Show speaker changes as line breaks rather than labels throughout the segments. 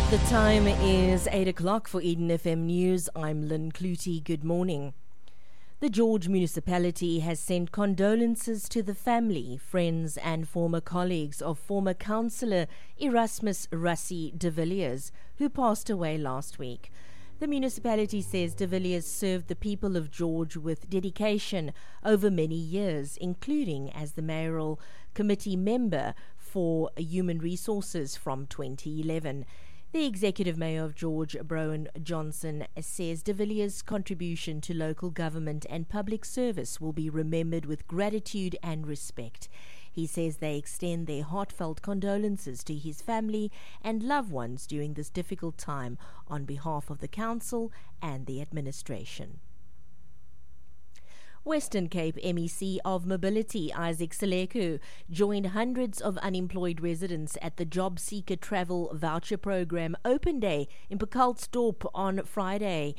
The time is 8 o'clock for Eden FM News. I'm Lynn Clutie. Good morning. The George municipality has sent condolences to the family, friends and former colleagues of former councillor Erasmus Rassie de Villiers, who passed away last week. The municipality says de Villiers served the people of George with dedication over many years, including as the mayoral committee member for human resources from 2011. The executive mayor of George, Browan Johnson, says de Villiers' contribution to local government and public service will be remembered with gratitude and respect. He says they extend their heartfelt condolences to his family and loved ones during this difficult time on behalf of the council and the administration. Western Cape MEC of Mobility Isaac Seleku joined hundreds of unemployed residents at the Job Seeker Travel Voucher Program Open Day in Pekaalsdorp on Friday.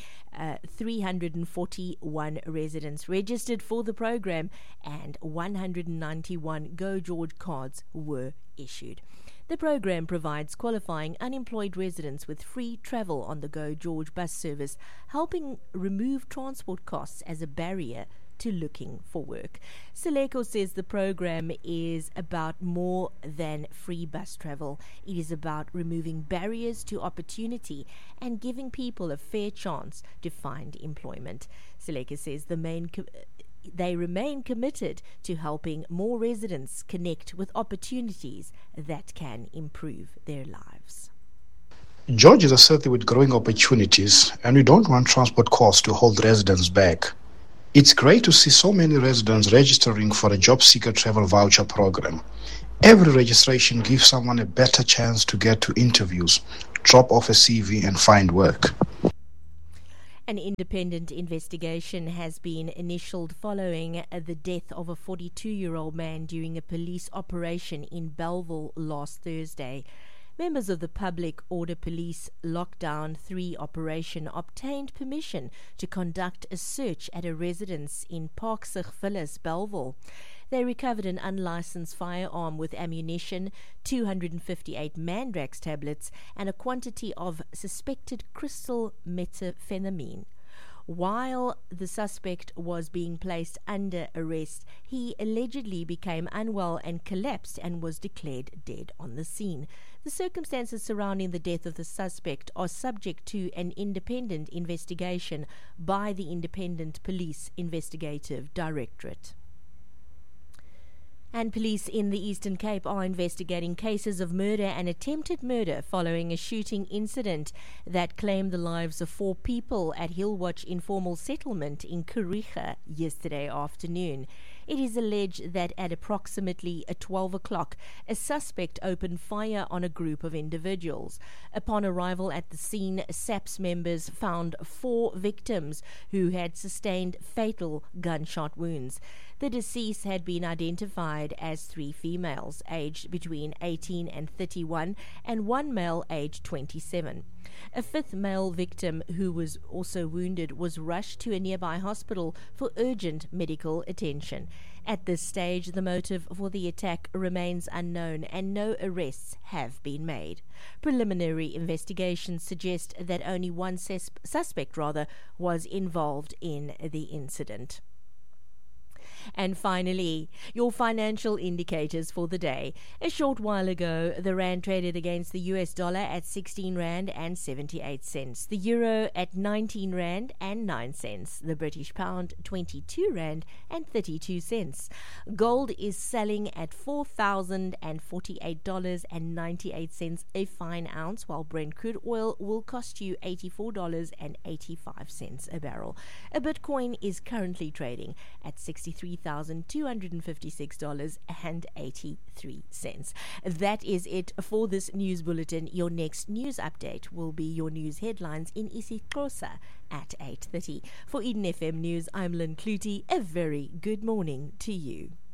341 residents registered for the program and 191 Go George cards were issued. The program provides qualifying unemployed residents with free travel on the Go George bus service, helping remove transport costs as a barrier to looking for work. Seleko says the program is about more than free bus travel. It is about removing barriers to opportunity and giving people a fair chance to find employment. Seleko says they remain committed to helping more residents connect with opportunities that can improve their lives.
George is a city with growing opportunities, and we don't want transport costs to hold residents back. It's great to see so many residents registering for a Job Seeker Travel Voucher program. Every registration gives someone a better chance to get to interviews, drop off a CV and find work.
An independent investigation has been initialed following the death of a 42-year-old man during a police operation in Bellville last Thursday. Members of the Public Order Police Lockdown 3 operation obtained permission to conduct a search at a residence in Parksig Villas, Bellville. They recovered an unlicensed firearm with ammunition, 258 Mandrax tablets, and a quantity of suspected crystal methamphetamine. While the suspect was being placed under arrest, he allegedly became unwell and collapsed and was declared dead on the scene. The circumstances surrounding the death of the suspect are subject to an independent investigation by the Independent Police Investigative Directorate. And police in the Eastern Cape are investigating cases of murder and attempted murder following a shooting incident that claimed the lives of 4 people at Hillwatch Informal Settlement in Kariga yesterday afternoon. It is alleged that at approximately 12 o'clock, a suspect opened fire on a group of individuals. Upon arrival at the scene, SAPS members found 4 victims who had sustained fatal gunshot wounds. The deceased had been identified as 3 females, aged between 18 and 31, and 1 male aged 27. A 5th male victim, who was also wounded, was rushed to a nearby hospital for urgent medical attention. At this stage, the motive for the attack remains unknown and no arrests have been made. Preliminary investigations suggest that only one suspect was involved in the incident. And finally, your financial indicators for the day. A short while ago, the rand traded against the US dollar at 16 rand and 78 cents, the euro at 19 rand and 9 cents, the British pound 22 rand and 32 cents. Gold is selling at $4,048.98 a fine ounce, while Brent crude oil will cost you $84.85 a barrel. A Bitcoin is currently trading at $63,256.83. That is it for this news bulletin. Your next news update will be your news headlines in isiXhosa at 8:30. For Eden FM News, I'm Lynn Clutie. A very good morning to you.